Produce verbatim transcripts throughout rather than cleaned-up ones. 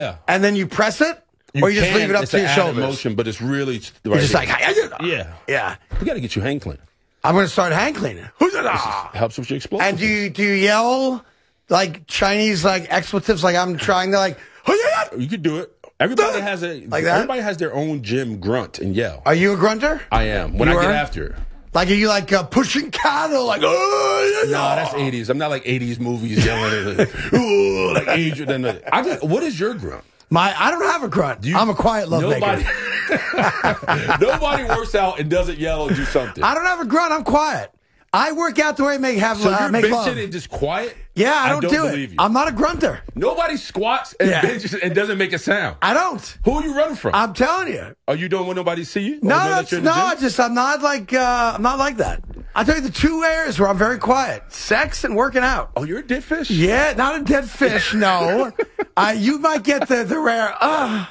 Yeah. And then you press it? You or you just can, leave it up it's to an your added shoulders? motion, but it's really the You're right just hand. like, yeah. Yeah. We got to get you hang clean. I'm going to start hang cleaning. Helps with your explosiveness. And do you, do you yell like Chinese like expletives like I'm trying to like, you could do it. Everybody has a like that? Everybody has their own gym grunt and yell. Are you a grunter? I am. When You I get are? after it. Like, are you like uh, pushing cattle? Like, oh, No, that's eighties. I'm not like eighties movies yelling like, ooh, like Adrian. I just, what is your grunt? My, I don't have a grunt. You, I'm a quiet love nobody, maker. Nobody works out and doesn't yell or do something. I don't have a grunt. I'm quiet. I work out the way I make have So uh, you're make benching love. and just quiet? Yeah, I don't, I don't do believe it. you. I'm not a grunter. Nobody squats and Yeah. benches and doesn't make a sound. I don't. Who are you running from? I'm telling you. Are you don't want nobody to see you? Or No, know that that's, you're in no. the gym? I just I'm not like uh, I'm not like that. I tell you the two areas where I'm very quiet: sex and working out. Oh, you're a dead fish? Yeah, not a dead fish. No, uh, you might get the the rare. Uh.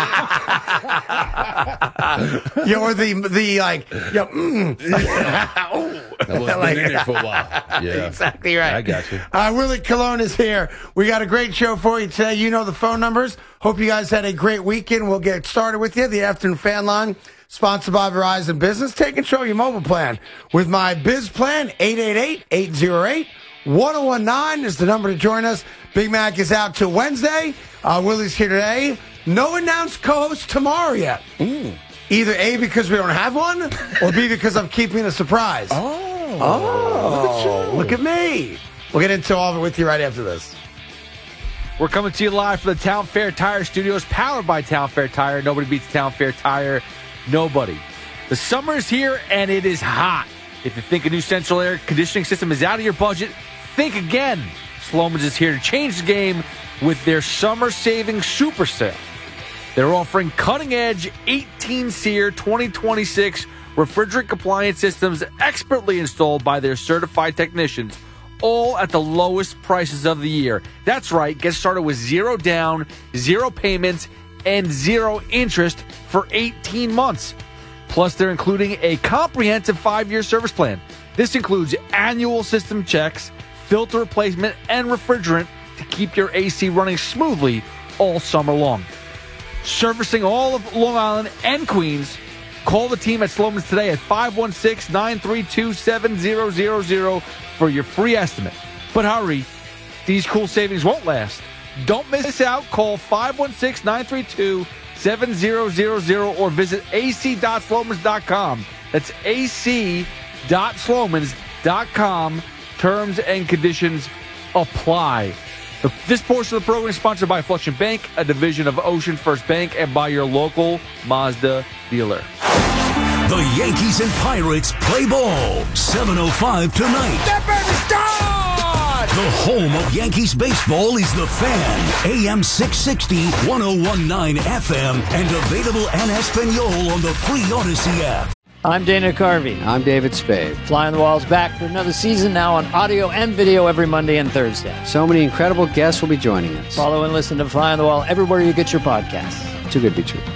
you know, or the the like. You know, mm. That was Like- been in there for a while. Yeah, Exactly right. I got you. Uh, Willie Colon is here. We got a great show for you today. You know the phone numbers. Hope you guys had a great weekend. We'll get started with you. The Afternoon Fan Line, sponsored by Verizon Business. Take control of your mobile plan with my biz plan. eight eight eight, eight oh eight, one oh one nine is the number to join us. Big Mac is out till Wednesday. Uh, Willie's here today. No announced co-host tomorrow yet. Mm. Either A, because we don't have one, or B, because I'm keeping a surprise. Oh, Oh, look at me. We'll get into all of it with you right after this. We're coming to you live from the Town Fair Tire Studios, powered by Town Fair Tire. Nobody beats Town Fair Tire. Nobody. The summer is here, and it is hot. If you think a new central air conditioning system is out of your budget, think again. Sloman's is here to change the game with their summer savings super sale. They're offering cutting-edge eighteen-SEER twenty twenty-six refrigerant compliance systems expertly installed by their certified technicians, all at the lowest prices of the year. That's right. Get started with zero down, zero payments, and zero interest for eighteen months. Plus, they're including a comprehensive five-year service plan. This includes annual system checks, filter replacement, and refrigerant to keep your A C running smoothly all summer long. Servicing all of Long Island and Queens, call the team at Sloman's today at five one six, nine three two, seven zero zero zero for your free estimate. But hurry, these cool savings won't last. Don't miss out. Call five one six, nine three two, seven zero zero zero or visit a c dot slomans dot com. That's a c dot slomans dot com. Terms and conditions apply. The, this portion of the program is sponsored by Flushing Bank, a division of Ocean First Bank, and by your local Mazda dealer. The Yankees and Pirates play ball. seven oh five tonight. That baby's gone! The home of Yankees baseball is The Fan. A M six sixty, ten nineteen F M, and available en Espanol on the free Odyssey app. I'm Dana Carvey. I'm David Spade. Fly on the Wall's back for another season, now on audio and video every Monday and Thursday. So many incredible guests will be joining us. Follow and listen to Fly on the Wall everywhere you get your podcasts. Too good to be true.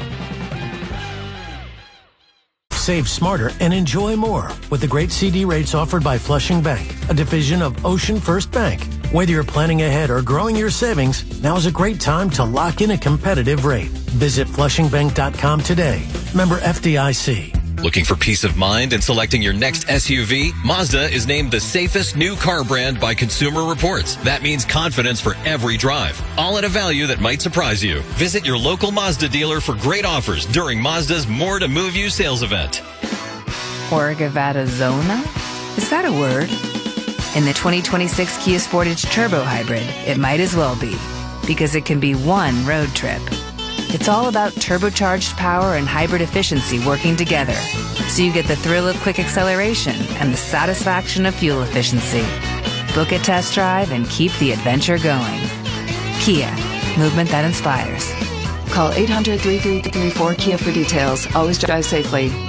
Save smarter and enjoy more with the great C D rates offered by Flushing Bank, a division of Ocean First Bank. Whether you're planning ahead or growing your savings, now is a great time to lock in a competitive rate. Visit flushing bank dot com today. Member F D I C. Looking for peace of mind in selecting your next S U V? Mazda is named the safest new car brand by Consumer Reports. That means confidence for every drive, all at a value that might surprise you. Visit your local Mazda dealer for great offers during Mazda's More to Move You sales event. Orgavada Zona? Is that a word? In the twenty twenty-six Kia Sportage Turbo Hybrid, it might as well be, because it can be one road trip. It's all about turbocharged power and hybrid efficiency working together, so you get the thrill of quick acceleration and the satisfaction of fuel efficiency. Book a test drive and keep the adventure going. Kia, movement that inspires. Call eight hundred, three three three, four Kia for details. Always drive safely.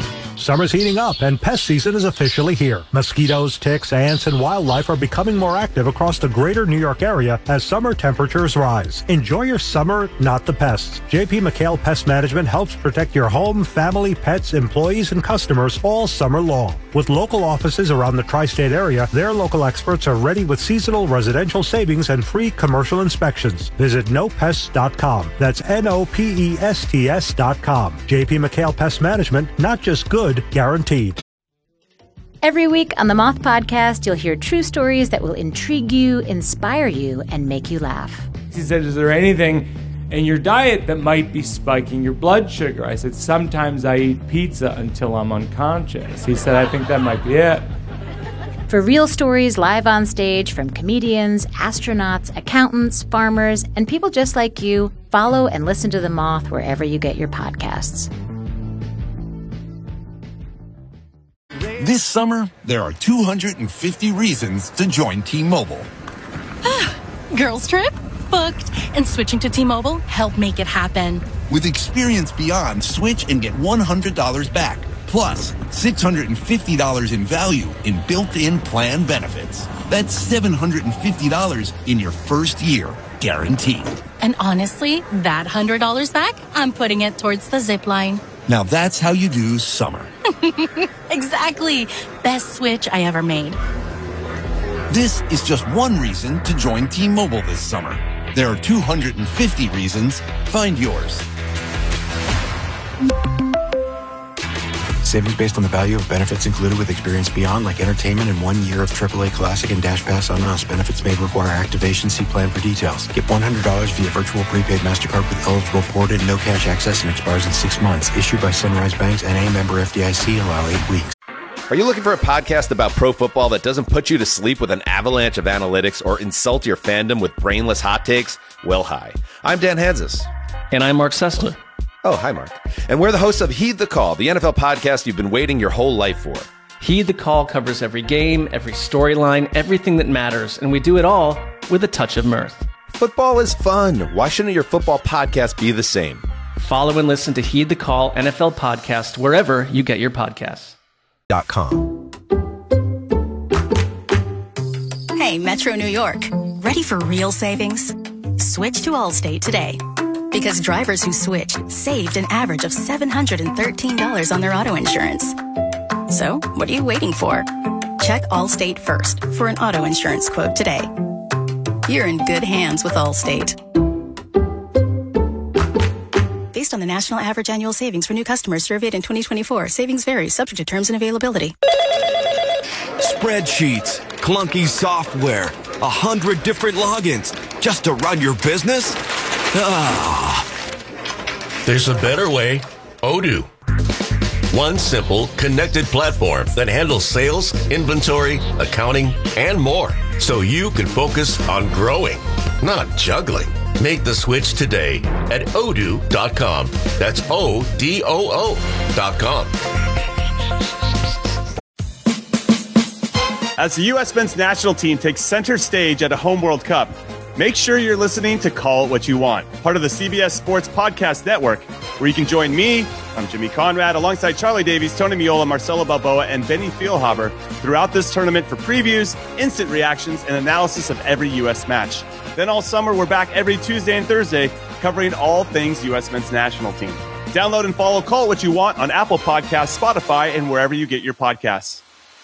Summer's heating up and pest season is officially here. Mosquitoes, ticks, ants, and wildlife are becoming more active across the greater New York area as summer temperatures rise. Enjoy your summer, not the pests. J P McHale Pest Management helps protect your home, family, pets, employees, and customers all summer long. With local offices around the tri-state area, their local experts are ready with seasonal residential savings and free commercial inspections. Visit no pests dot com. That's N O P E S T S dot com. J P McHale Pest Management, not just good, guaranteed. Every week on the Moth Podcast, you'll hear true stories that will intrigue you, inspire you, and make you laugh. He said, is there anything in your diet that might be spiking your blood sugar? I said, sometimes I eat pizza until I'm unconscious. He said, I think that might be it. For real stories live on stage from comedians, astronauts, accountants, farmers, and people just like you, follow and listen to The Moth wherever you get your podcasts. This summer, there are two hundred fifty reasons to join T-Mobile. Girls trip? Booked. And switching to T-Mobile helped make it happen. With Experience Beyond, switch and get one hundred dollars back. Plus, six hundred fifty dollars in value in built-in plan benefits. That's seven hundred fifty dollars in your first year, guaranteed. And honestly, that one hundred dollars back, I'm putting it towards the zip line. Now that's how you do summer. Exactly. Best switch I ever made. This is just one reason to join T-Mobile this summer. There are two hundred fifty reasons. Find yours. Savings based on the value of benefits included with Experience Beyond, like entertainment and one year of triple A Classic and Dash Pass on us. Benefits may require activation. See plan for details. Get one hundred dollars via virtual prepaid MasterCard with eligible ported, no cash access, and expires in six months. Issued by Sunrise Banks, N A member F D I C. Allow eight weeks. Are you looking for a podcast about pro football that doesn't put you to sleep with an avalanche of analytics or insult your fandom with brainless hot takes? Well, hi. I'm Dan Hansis. And I'm Mark Sessler. Oh, hi, Mark. And we're the hosts of Heed the Call, the N F L podcast you've been waiting your whole life for. Heed the Call covers every game, every storyline, everything that matters, and we do it all with a touch of mirth. Football is fun. Why shouldn't your football podcast be the same? Follow and listen to Heed the Call N F L podcast wherever you get your podcasts. Dot com. Hey, Metro New York. Ready for real savings? Switch to Allstate today. Because drivers who switched saved an average of seven hundred thirteen dollars on their auto insurance. So, what are you waiting for? Check Allstate first for an auto insurance quote today. You're in good hands with Allstate. Based on the national average annual savings for new customers surveyed in twenty twenty-four, savings vary, subject to terms and availability. Spreadsheets, clunky software, a hundred different logins just to run your business? Ah. There's a better way. Odoo. One simple, connected platform that handles sales, inventory, accounting, and more. So you can focus on growing, not juggling. Make the switch today at odoo dot com. That's O D O O dot com. As the U S men's national team takes center stage at a home World Cup, make sure you're listening to Call It What You Want, part of the C B S Sports Podcast Network, where you can join me, I'm Jimmy Conrad, alongside Charlie Davies, Tony Miola, Marcelo Balboa, and Benny Feilhaber throughout this tournament for previews, instant reactions, and analysis of every U S match. Then all summer, we're back every Tuesday and Thursday, covering all things U S men's national team. Download and follow Call It What You Want on Apple Podcasts, Spotify, and wherever you get your podcasts.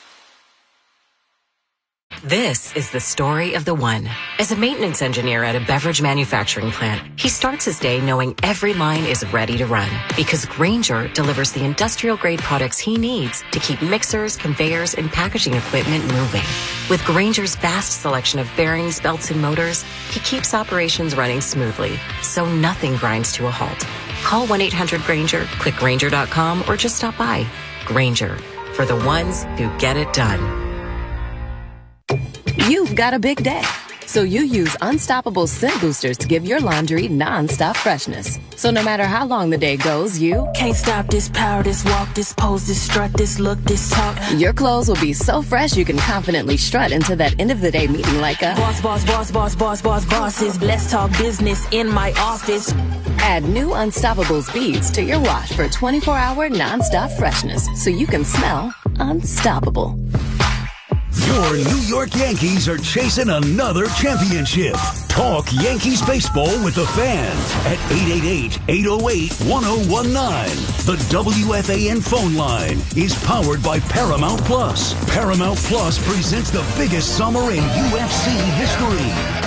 This is the story of the one. As a maintenance engineer at a beverage manufacturing plant, he starts his day knowing every line is ready to run because Grainger delivers the industrial-grade products he needs to keep mixers, conveyors, and packaging equipment moving. With Grainger's vast selection of bearings, belts, and motors, he keeps operations running smoothly, so nothing grinds to a halt. Call one eight hundred Grainger, click Grainger dot com, or just stop by. Grainger, for the ones who get it done. You've got a big day, So you use Unstoppable scent boosters to give your laundry non-stop freshness. So no matter how long the day goes, you can't stop this power, this walk, this pose, this strut, this look, this talk. Your clothes will be so fresh you can confidently strut into that end of the day meeting like a boss, boss, boss, boss, boss, boss, bosses. Let's talk business in my office. Add new Unstoppables beads to your wash for twenty-four hour non-stop freshness so you can smell unstoppable. Your New York Yankees are chasing another championship. Talk Yankees baseball with the Fan at eight eight eight, eight oh eight, one oh one nine. The W F A N phone line is powered by Paramount Plus. Paramount Plus presents the biggest summer in U F C history.